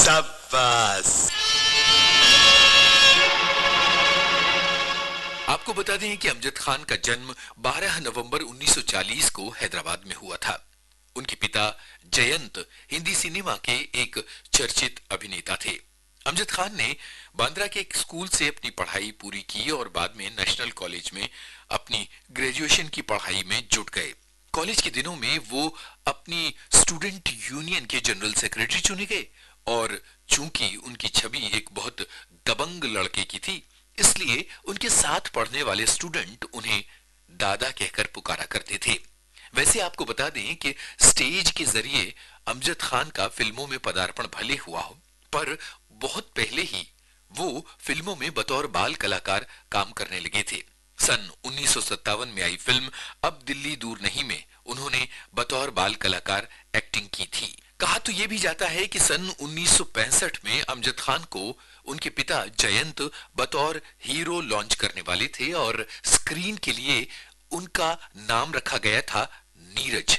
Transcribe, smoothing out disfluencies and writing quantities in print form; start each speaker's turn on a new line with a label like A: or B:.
A: शाबाश।
B: आपको बता दें कि अमजद खान का जन्म 12 नवंबर 1940 को हैदराबाद में हुआ था। उनके पिता जयंत हिंदी सिनेमा के एक चर्चित अभिनेता थे। अमजद खान ने बांद्रा के एक स्कूल से अपनी पढ़ाई पूरी की और बाद में नेशनल कॉलेज में अपनी ग्रेजुएशन की पढ़ाई में जुट गए। कॉलेज के दिनों में वो अपनी स्टूडेंट यूनियन के जनरल सेक्रेटरी चुने गए और चूंकि उनकी छवि एक बहुत दबंग लड़के की थी, इसलिए उनके साथ पढ़ने वाले स्टूडेंट उन्हें दादा कहकर पुकारा करते थे। वैसे आपको बता दें कि स्टेज के जरिए अमजद खान का फिल्मों में पदार्पण भले हुआ हो, पर बहुत पहले ही वो फिल्मों में बतौर बाल कलाकार काम करने लगे थे। सन 1957 में आई फिल्म अब दिल्ली दूर नहीं में उन्होंने बतौर बाल कलाकार एक्टिंग की थी। कहा तो यह भी जाता है कि सन 1965 में अमजद खान को उनके पिता जयंत बतौर हीरो लॉन्च करने वाले थे और स्क्रीन के लिए उनका नाम रखा गया था नीरज।